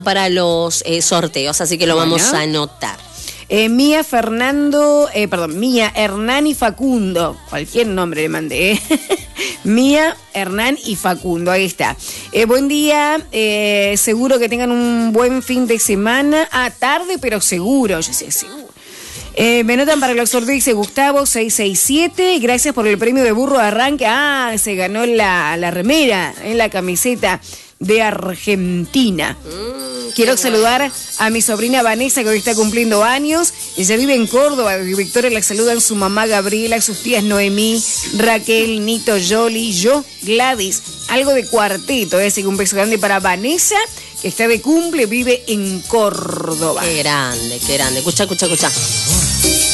para los sorteos, así que lo vamos a anotar. Mía, Hernán y Facundo. Cualquier nombre le mandé. Mía, Hernán y Facundo, ahí está. Buen día, seguro que tengan un buen fin de semana. Tarde, pero seguro. Yo sé, seguro. Me notan para los sorteos, dice Gustavo 667. Gracias por el premio de burro de arranque. Se ganó la remera, en la camiseta de Argentina. Quiero saludar a mi sobrina Vanessa, que hoy está cumpliendo años. Ella vive en Córdoba. Victoria la saludan su mamá Gabriela, sus tías Noemí, Raquel, Nito, Yoli, yo, Gladys. Algo de cuarteto, así que un beso grande para Vanessa, que está de cumple, vive en Córdoba. Qué grande, qué grande. Escucha.